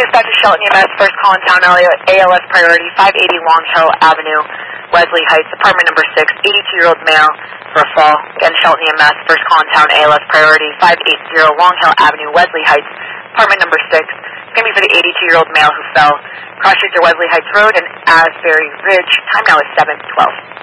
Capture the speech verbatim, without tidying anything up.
Dispatch to Shelton E M S, first call in town, A L S priority, five eighty Long Hill Avenue, Wesley Heights, apartment number six, eighty-two-year-old male for a fall. Again, Shelton E M S, first call in town, A L S priority, five eighty Long Hill Avenue, Wesley Heights, apartment number six. It's going to be for the eighty-two-year-old male who fell. Cross streets are Wesley Heights Road and Asbury Ridge. Time now is seven twelve.